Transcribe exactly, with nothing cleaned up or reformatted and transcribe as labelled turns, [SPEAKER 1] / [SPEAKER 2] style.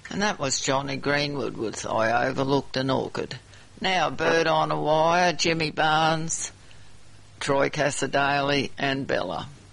[SPEAKER 1] And that was Johnny Greenwood with I Overlooked an Orchid. Now Bird on a Wire, Jimmy Barnes, Troy Cassadaly and Bella.